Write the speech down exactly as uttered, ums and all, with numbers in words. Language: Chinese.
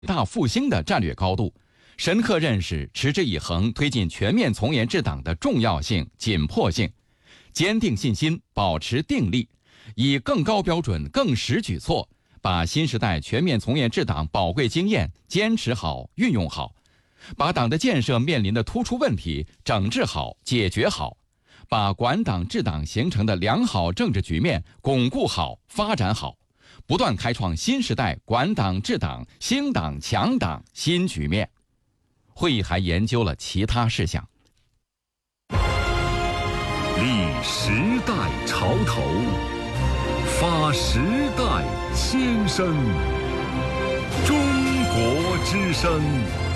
大复兴的战略高度，深刻认识持之以恒推进全面从严治党的重要性、紧迫性，坚定信心，保持定力，以更高标准、更实举措，把新时代全面从严治党宝贵经验坚持好、运用好，把党的建设面临的突出问题整治好、解决好，把管党治党形成的良好政治局面巩固好、发展好，不断开创新时代管党治党、兴党强党新局面。会议还研究了其他事项。 立时代潮头，发时代先声，中国之声。